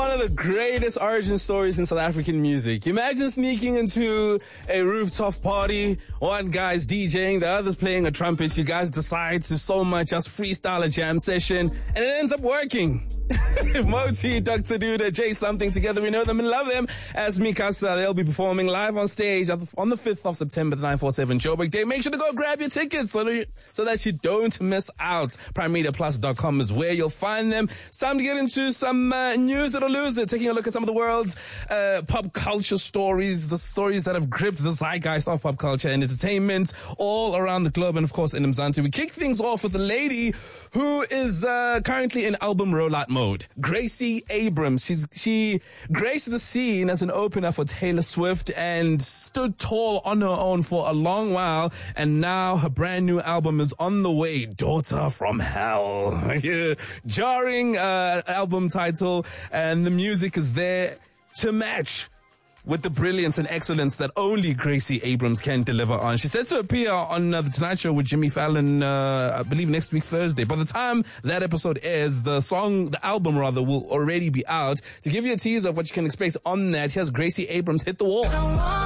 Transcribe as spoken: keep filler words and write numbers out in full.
one of the greatest origin stories in South African music. Imagine sneaking into a rooftop party. One guy's DJing, the other's playing a trumpet. You guys decide to so much just freestyle a jam session, and it ends up working. Moti, Doctor Duda, Jay Something, together we know them and love them as Mikasa. They'll be performing live on stage on the fifth of September, the nine forty-seven Joburg Day. Make sure to go grab your tickets so that, you, so that you don't miss out. prime media plus dot com is where you'll find them. It's time to get into some uh, news it or lose it. Taking a look at some of the world's uh, pop culture stories, the stories that have gripped the zeitgeist of pop culture and entertainment all around the globe, and of course in Mzansi. We kick things off with a lady who is uh, currently in album rollout mode. Gracie Abrams. She's, she graced the scene as an opener for Taylor Swift and stood tall on her own for a long while. And now her brand new album is on the way. Daughter from Hell. Yeah. Jarring uh, album title, and the music is there to match with the brilliance and excellence that only Gracie Abrams can deliver on. She's set to appear on uh, The Tonight Show with Jimmy Fallon, uh, I believe next week, Thursday. By the time that episode airs, the song, the album rather, will already be out. To give you a teaser of what you can expect on that, here's Gracie Abrams, Hit the Wall.